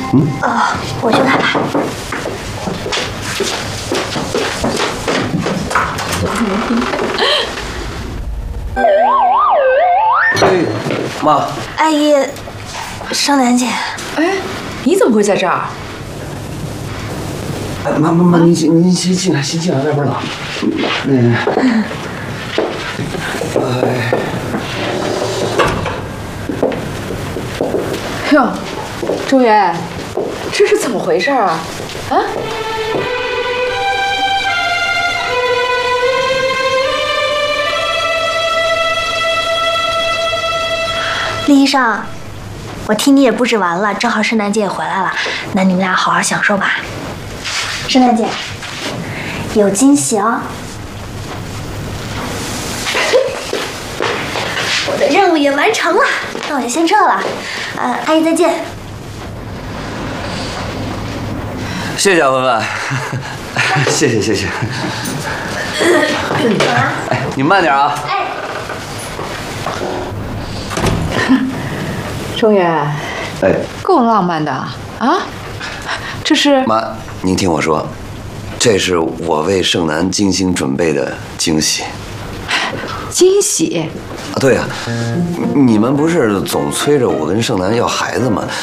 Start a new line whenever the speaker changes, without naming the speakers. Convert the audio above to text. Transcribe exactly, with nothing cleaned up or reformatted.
嗯。啊，我去看看。
哎，妈。
阿姨，盛楠姐。
哎，你怎么会在这儿？
哎，妈妈妈，您先您先进来，先进来，外边冷。嗯。哎。
哟，周元，这是怎么回事啊？啊？
李医生，我替你也布置完了，正好盛楠姐也回来了，那你们俩好好享受吧。盛楠姐，有惊喜哦！我的任务也完成了，那我就先撤了。呃，阿姨再见。
谢谢啊，文文，谢谢谢谢。哎，你慢点啊。哎。
周元，
哎，
够浪漫的啊！这是
妈，您听我说，这是我为盛楠精心准备的惊喜。
惊喜？
啊，对呀，你们不是总催着我跟盛楠要孩子吗？